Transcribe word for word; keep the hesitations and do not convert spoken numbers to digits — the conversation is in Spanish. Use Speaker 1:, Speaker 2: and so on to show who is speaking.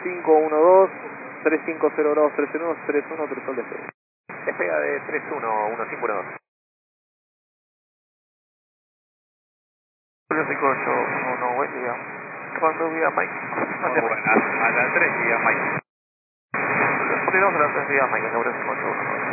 Speaker 1: cinco uno dos, tres cinco cero grados tres uno, tres uno, tres sol despega.
Speaker 2: Despega de tres uno, uno cinco uno dos.
Speaker 3: Julio cinco ocho uno uno, buen día. ¿Cuándo vía Mike?
Speaker 2: Muy buenas, a las tres días, Mike.
Speaker 3: Respondimos a las tres días, Mike, número cinco ocho uno uno.